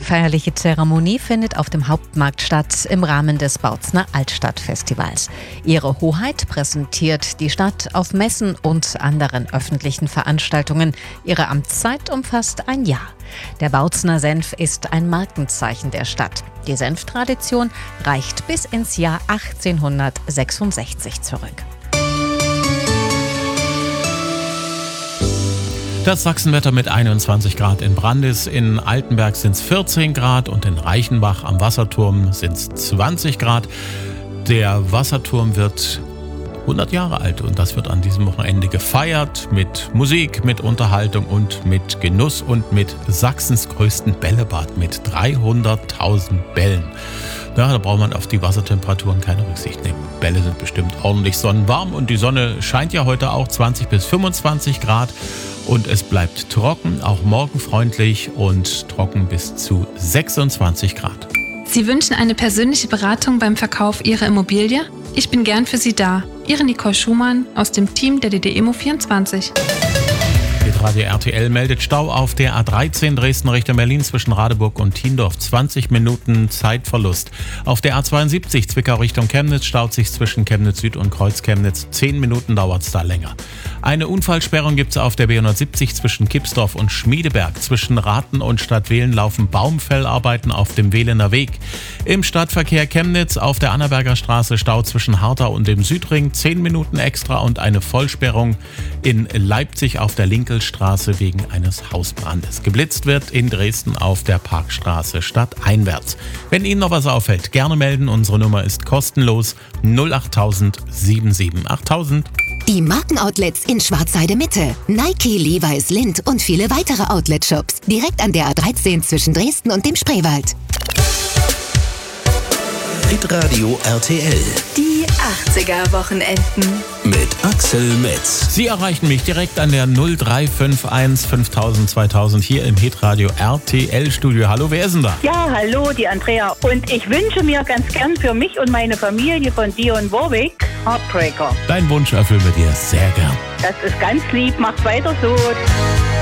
feierliche Zeremonie findet auf dem Hauptmarkt statt im Rahmen des Bautzner Altstadtfestivals. Ihre Hoheit präsentiert die Stadt auf Messen und anderen öffentlichen Veranstaltungen. Ihre Amtszeit umfasst ein Jahr. Der Bautzner Senf ist ein Markenzeichen der Stadt. Die Senftradition reicht bis ins Jahr 1866 zurück. Das Sachsenwetter mit 21 Grad in Brandis, in Altenberg sind es 14 Grad und in Reichenbach am Wasserturm sind es 20 Grad. Der Wasserturm wird 100 Jahre alt und das wird an diesem Wochenende gefeiert mit Musik, mit Unterhaltung und mit Genuss und mit Sachsens größten Bällebad mit 300.000 Bällen. Ja, da braucht man auf die Wassertemperaturen keine Rücksicht nehmen. Bälle sind bestimmt ordentlich sonnenwarm und die Sonne scheint ja heute auch 20 bis 25 Grad und es bleibt trocken, auch morgen freundlich und trocken bis zu 26 Grad. Sie wünschen eine persönliche Beratung beim Verkauf Ihrer Immobilie? Ich bin gern für Sie da. Ihre Nicole Schumann aus dem Team der DD-Immo24. Radio RTL meldet Stau auf der A13 Dresden Richtung Berlin zwischen Radeburg und Thiendorf. 20 Minuten Zeitverlust. Auf der A72 Zwickau Richtung Chemnitz staut sich zwischen Chemnitz Süd und Kreuz Chemnitz. 10 Minuten dauert es da länger. Eine Unfallsperrung gibt es auf der B170 zwischen Kipsdorf und Schmiedeberg. Zwischen Rathen und Stadtwehlen laufen Baumfellarbeiten auf dem Wehlener Weg. Im Stadtverkehr Chemnitz auf der Annaberger Straße Stau zwischen Hartau und dem Südring. 10 Minuten extra und eine Vollsperrung in Leipzig auf der Linkelstraße wegen eines Hausbrandes. Geblitzt wird in Dresden auf der Parkstraße stadteinwärts. Wenn Ihnen noch was auffällt, gerne melden. Unsere Nummer ist kostenlos 08000 778000. Die Markenoutlets in Schwarzheide Mitte. Nike, Levi's, Lindt und viele weitere Outlet-Shops. Direkt an der A13 zwischen Dresden und dem Spreewald. Hitradio RTL. Die 80er-Wochenenden. Mit Axel Metz. Sie erreichen mich direkt an der 0351 5000 2000 hier im Hitradio RTL Studio. Hallo, wer ist denn da? Ja, hallo, die Andrea. Und ich wünsche mir ganz gern für mich und meine Familie von Dionne Warwick Heartbreaker. Dein Wunsch erfüllen wir dir sehr gern. Das ist ganz lieb, macht weiter so.